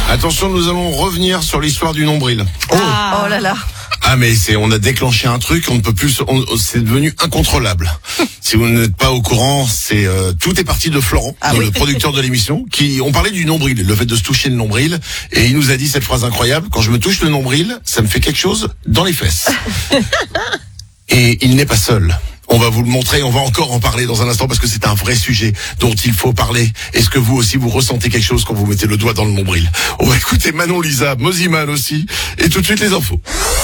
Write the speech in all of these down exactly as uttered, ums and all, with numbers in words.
Attention, nous allons revenir sur l'histoire du nombril. Oh, ah. oh là là. Ah mais c'est, on a déclenché un truc, on ne peut plus, on, c'est devenu incontrôlable. Si vous n'êtes pas au courant, c'est euh, tout est parti de Florent, ah oui. le producteur de l'émission, qui on parlait du nombril, le fait de se toucher le nombril, et il nous a dit cette phrase incroyable: quand je me touche le nombril, ça me fait quelque chose dans les fesses. Et il n'est pas seul. On va vous le montrer, on va encore en parler dans un instant parce que c'est un vrai sujet dont il faut parler. Est-ce que vous aussi vous ressentez quelque chose quand vous mettez le doigt dans le nombril? On va écouter Manon Lisa, Moziman aussi, et tout de suite les infos.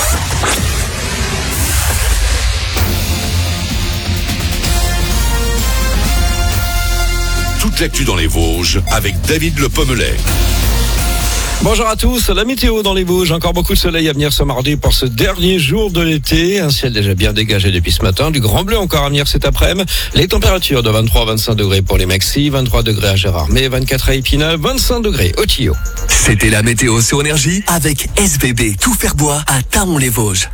Toute l'actu dans les Vosges avec David Le Pommelet. Bonjour à tous, la météo dans les Vosges, encore beaucoup de soleil à venir ce mardi pour ce dernier jour de l'été, un ciel déjà bien dégagé depuis ce matin, du grand bleu encore à venir cet après-midi, les températures de vingt-trois à vingt-cinq degrés pour les maxis, vingt-trois degrés à Gérardmer, vingt-quatre à Épinal, vingt-cinq degrés au Tillot. C'était la météo sur Énergie avec S V B, tout faire bois à Taon-les-Vosges.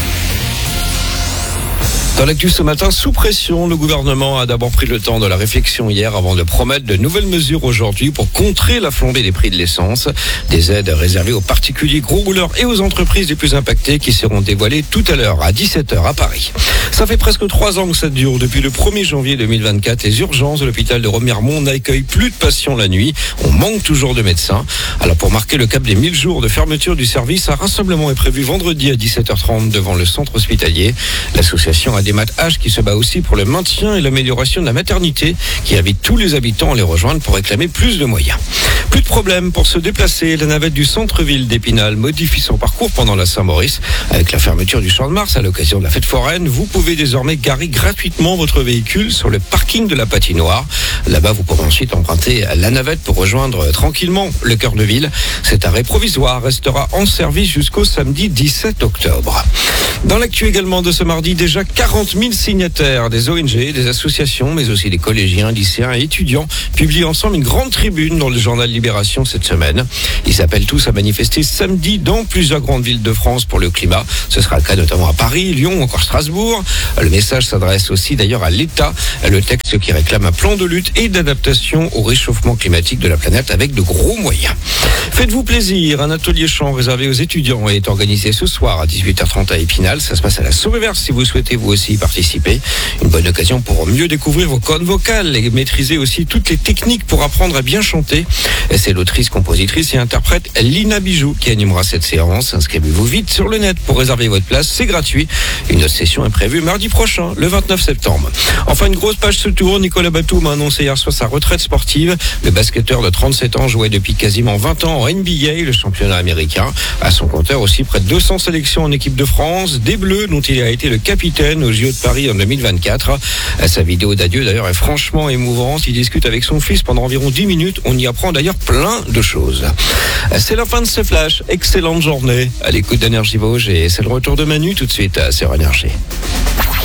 Dans l'actu ce matin, sous pression, le gouvernement a d'abord pris le temps de la réflexion hier avant de promettre de nouvelles mesures aujourd'hui pour contrer la flambée des prix de l'essence. Des aides réservées aux particuliers gros rouleurs et aux entreprises les plus impactées qui seront dévoilées tout à l'heure à dix-sept heures à Paris. Ça fait presque trois ans que ça dure. Depuis le premier janvier deux mille vingt-quatre, les urgences de l'hôpital de Remiremont n'accueillent plus de patients la nuit. On manque toujours de médecins. Alors pour marquer le cap des mille jours de fermeture du service, un rassemblement est prévu vendredi à dix-sept heures trente devant le centre hospitalier. L'association a des Mat H qui se bat aussi pour le maintien et l'amélioration de la maternité, qui invite tous les habitants à les rejoindre pour réclamer plus de moyens. Plus de problème pour se déplacer. La navette du centre-ville d'Épinal modifie son parcours pendant la Saint-Maurice. Avec la fermeture du Champ de Mars à l'occasion de la fête foraine, vous pouvez désormais garer gratuitement votre véhicule sur le parking de la patinoire. Là-bas, vous pourrez ensuite emprunter la navette pour rejoindre tranquillement le cœur de ville. Cet arrêt provisoire restera en service jusqu'au samedi dix-sept octobre. Dans l'actu également de ce mardi, déjà quarante mille signataires des O N G, des associations, mais aussi des collégiens, lycéens et étudiants publient ensemble une grande tribune dans le journal Libération cette semaine. Ils appellent tous à manifester samedi dans plusieurs grandes villes de France pour le climat. Ce sera le cas notamment à Paris, Lyon ou encore Strasbourg. Le message s'adresse aussi d'ailleurs à l'État. Le texte qui réclame un plan de lutte et d'adaptation au réchauffement climatique de la planète avec de gros moyens. Faites-vous plaisir, un atelier chant réservé aux étudiants est organisé ce soir à dix-huit heures trente à Épinal. Ça se passe à la Souris-Verte si vous souhaitez vous aussi participer. Une bonne occasion pour mieux découvrir vos cordes vocales et maîtriser aussi toutes les techniques pour apprendre à bien chanter. Et c'est l'autrice, compositrice et interprète Lina Bijou qui animera cette séance. Inscrivez-vous vite sur le net pour réserver votre place, c'est gratuit. Une autre session est prévue mardi prochain, le vingt-neuf septembre. Enfin, une grosse page se tourne. Nicolas Batum a annoncé hier soir sa retraite sportive. Le basketteur de trente-sept ans jouait depuis quasiment vingt ans en N B A, le championnat américain. À son compteur aussi près de deux cents sélections en équipe de France, des Bleus dont il a été le capitaine aux J O de Paris en deux mille vingt-quatre. Sa vidéo d'adieu d'ailleurs est franchement émouvante. Il discute avec son fils pendant environ dix minutes. On y apprend d'ailleurs plein de choses. C'est la fin de ce flash. Excellente journée à l'écoute d'Énergie Vosges et c'est le retour de Manu tout de suite sur Énergie.